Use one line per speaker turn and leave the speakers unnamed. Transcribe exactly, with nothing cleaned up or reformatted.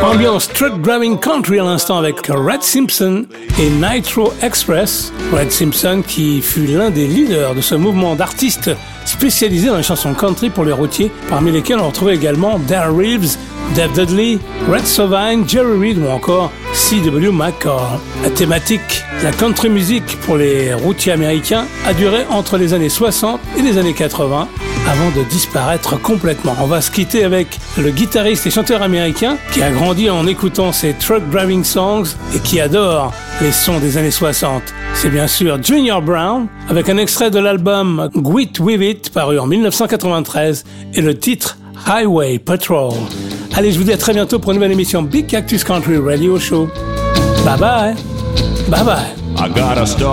Ambiance truck driving country à l'instant avec Red Simpson et Nitro Express. Red Simpson qui fut l'un des leaders de ce mouvement d'artistes spécialisés dans les chansons country pour les routiers, parmi lesquels on retrouvait également Darryl Reeves, Dave Dudley, Red Sovine, Jerry Reed ou encore C W McCall. La thématique de la country music pour les routiers américains a duré entre les années soixante et les années quatre-vingts avant de disparaître complètement. On va se quitter avec le guitariste et chanteur américain qui a grandi en écoutant ses truck driving songs et qui adore les sons des années soixante. C'est bien sûr Junior Brown avec un extrait de l'album Grit With It paru en dix-neuf cent quatre-vingt-treize et le titre Highway Patrol. Allez, je vous dis à très bientôt pour une nouvelle émission Big Cactus Country Radio Show. Bye bye. Bye bye. I gotta start.